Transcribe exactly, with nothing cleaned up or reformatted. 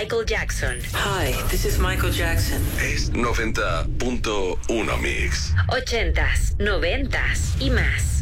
Michael Jackson. Hi, this is Michael Jackson. Es noventa punto uno Mix. Ochentas, noventas y más.